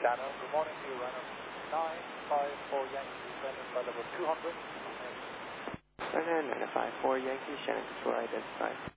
Dano, good morning to you, runner 954 Yankee, Shannon by level 200. Runner 954 Yankee, Shannon, control identified.